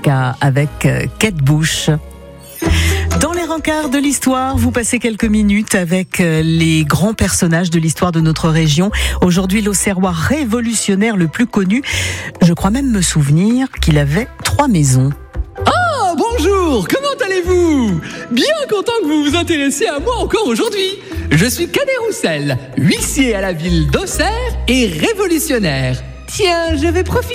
Alaska avec Kate Bush. Dans les rencarts de l'histoire, vous passez quelques minutes avec les grands personnages de l'histoire de notre région. Aujourd'hui, l'Auxerrois révolutionnaire le plus connu. Je crois même me souvenir qu'il avait 3 maisons. Ah, bonjour, comment allez-vous? Bien content que vous vous intéressiez à moi encore aujourd'hui. Je suis Cadet Roussel, huissier à la ville d'Auxerre et révolutionnaire. Tiens, je vais profiter